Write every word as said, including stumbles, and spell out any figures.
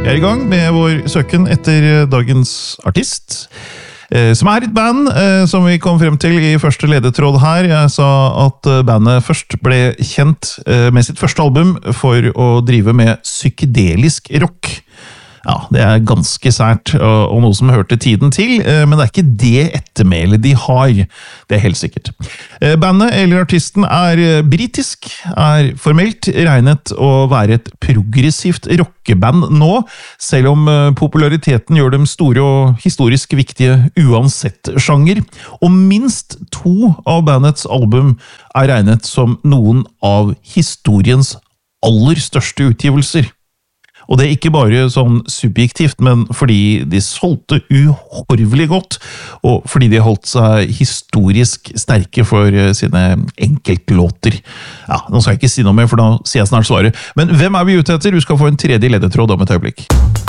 Vi er i gang med vår søken etter dagens artist, som er et band som vi kom frem til i første ledetråd her. Jeg sa at bandet først ble kjent med sitt første album for å drive med psykedelisk rock. Ja, det er ganske sært, og noe som hørte tiden til, men det er ikke det ettermælet de har. Det er helt sikkert. Bandet eller artisten er britisk, er formelt regnet å være et progressivt rockeband nå, selv om populariteten gjør dem store og historisk viktige uansett sjanger. Og minst to av bandets album er regnet som noen av historiens aller største utgivelser. Og det er ikke bare sånn subjektivt, men fordi de solgte uhorvelig godt, og fordi de holdt seg historisk sterke for sine enkeltlåter. Ja, nå skal jeg ikke si noe mer, for da sier jeg snart svaret. Men hvem er vi ute etter? Du skal få en tredje ledetråd om et øyeblikk.